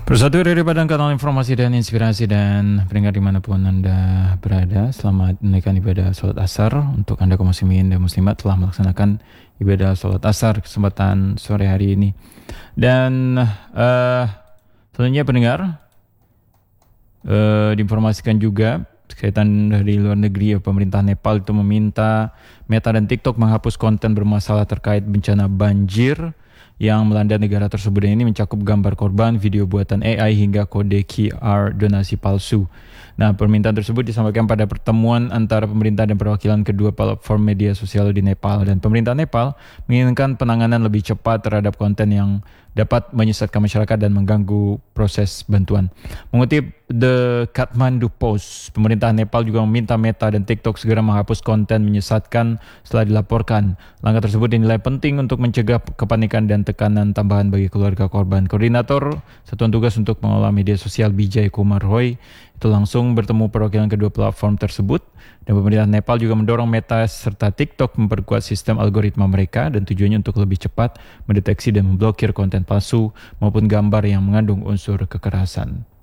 Bersatu dari Padang Kanal Informasi dan Inspirasi dan pendengar dimanapun Anda berada, selamat menunaikan ibadah sholat asar. Untuk Anda kaum muslimin dan muslimat telah melaksanakan ibadah sholat asar kesempatan sore hari ini. Dan tentunya pendengar diinformasikan juga kaitan dari luar negeri, pemerintah Nepal itu meminta Meta dan TikTok menghapus konten bermasalah terkait bencana banjir yang melanda negara tersebut. Dan ini mencakup gambar korban, video buatan AI hingga kode QR donasi palsu. Nah, permintaan tersebut disampaikan pada pertemuan antara pemerintah dan perwakilan kedua platform media sosial di Nepal. Dan pemerintah Nepal menginginkan penanganan lebih cepat terhadap konten yang dapat menyesatkan masyarakat dan mengganggu proses bantuan. Mengutip The Kathmandu Post, pemerintah Nepal juga meminta Meta dan TikTok segera menghapus konten menyesatkan setelah dilaporkan. Langkah tersebut dinilai penting untuk mencegah kepanikan dan tekanan tambahan bagi keluarga korban. Koordinator Satuan Tugas untuk Mengelola Media Sosial Bijay Kumar Roy itu langsung bertemu perwakilan kedua platform tersebut, dan pemerintah Nepal juga mendorong Meta serta TikTok memperkuat sistem algoritma mereka dan tujuannya untuk lebih cepat mendeteksi dan memblokir konten palsu maupun gambar yang mengandung unsur kekerasan.